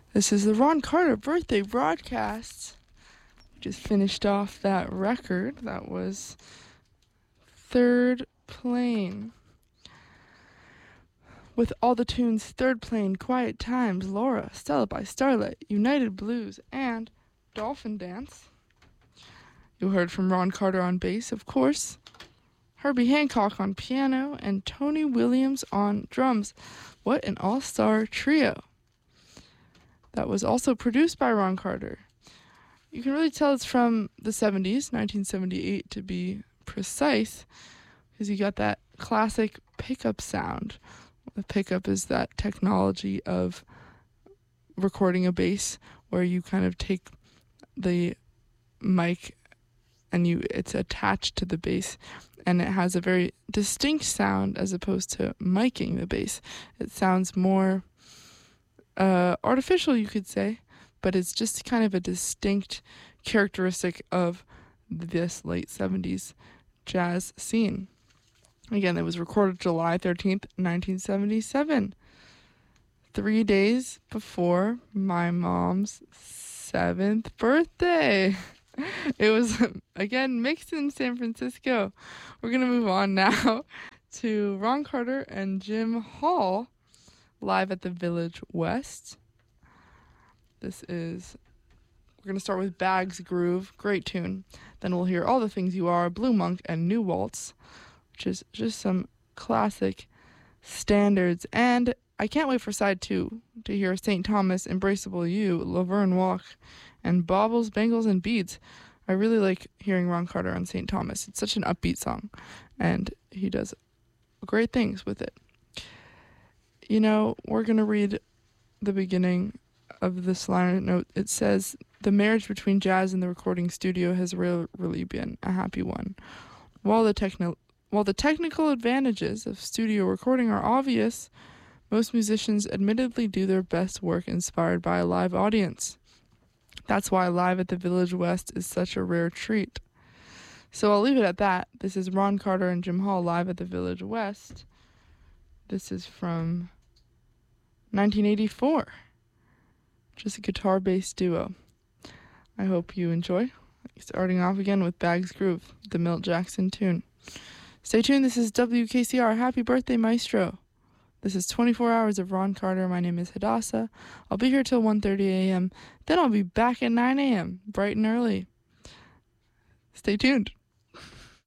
This is the Ron Carter birthday broadcast. Just finished off that record. That was Third Plane. With all the tunes Third Plane, Quiet Times, Laura, Stella by Starlight, United Blues, and Dolphin Dance. You heard from Ron Carter on bass, of course, Herbie Hancock on piano, and Tony Williams on drums. What an all-star trio. That was also produced by Ron Carter. You can really tell it's from the 70s, 1978 to be precise, because you got that classic pickup sound. The pickup is that technology of recording a bass where you kind of take the mic and it's attached to the bass, and it has a very distinct sound as opposed to miking the bass. It sounds more artificial, you could say, but it's just kind of a distinct characteristic of this late 70s jazz scene. Again, it was recorded July 13th, 1977, 3 days before my mom's 7th birthday. It was, again, mixed in San Francisco. We're going to move on now to Ron Carter and Jim Hall live at the Village West. We're going to start with Bags Groove, great tune. Then we'll hear All the Things You Are, Blue Monk, and New Waltz, which is just some classic standards. And I can't wait for side 2 to hear St. Thomas, Embraceable You, Laverne Walk, and Baubles, Bangles, and Beads. I really like hearing Ron Carter on St. Thomas. It's such an upbeat song, and he does great things with it. You know, we're going to read the beginning of this liner note. It says, the marriage between jazz and the recording studio has really been a happy one. While the technical advantages of studio recording are obvious, most musicians admittedly do their best work inspired by a live audience. That's why Live at the Village West is such a rare treat. So I'll leave it at that. This is Ron Carter and Jim Hall live at the Village West. This is from 1984. Just a guitar-based duo. I hope you enjoy. Starting off again with Bags Groove, the Milt Jackson tune. Stay tuned. This is WKCR. Happy birthday, Maestro. This is 24 hours of Ron Carter. My name is Hadassah. I'll be here till 1:30 a.m. Then I'll be back at 9 a.m., bright and early. Stay tuned.